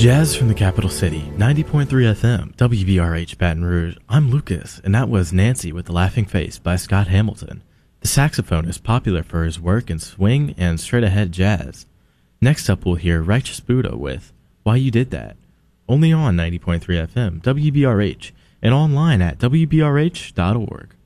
Jazz from the capital city, 90.3 FM, WBRH Baton Rouge. I'm Lucas, and that was Nancy with the Laughing Face by Scott Hamilton. The saxophone is popular for his work in swing and straight-ahead jazz. Next up, we'll hear Righteous Buddha with Why You Did That, only on 90.3 FM, WBRH, and online at WBRH.org.